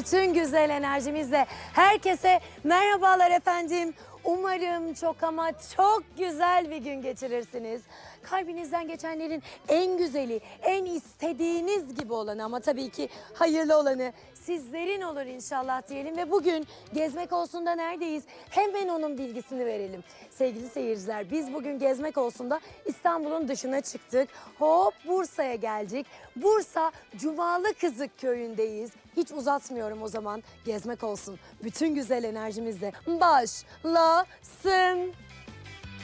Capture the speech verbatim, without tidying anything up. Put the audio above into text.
bütün güzel enerjimizle herkese merhabalar efendim. Umarım çok ama çok güzel bir gün geçirirsiniz. Kalbinizden geçenlerin en güzeli, en istediğiniz gibi olanı ama tabii ki hayırlı olanı sizlerin olur inşallah diyelim. Ve bugün Gezmek Olsun'da neredeyiz? Hemen onun bilgisini verelim. Sevgili seyirciler, biz bugün Gezmek Olsun'da İstanbul'un dışına çıktık. Hop Bursa'ya geldik. Bursa Cumalı Kızık köyündeyiz. Hiç uzatmıyorum o zaman, Gezmek Olsun bütün güzel enerjimizle başlasın.